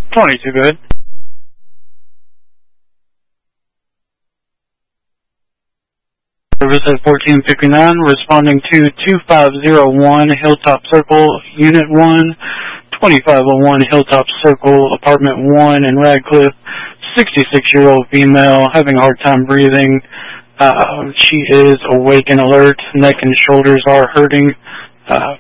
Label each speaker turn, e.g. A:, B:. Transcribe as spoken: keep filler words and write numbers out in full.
A: twenty-two, go ahead. Service at fourteen fifty-nine, responding to two five zero one Hilltop Circle, Unit one, twenty-five oh one Hilltop Circle, Apartment one in Radcliffe, sixty-six-year-old female, having a hard time breathing. Uh, she is awake and alert. Neck and shoulders are hurting. Uh,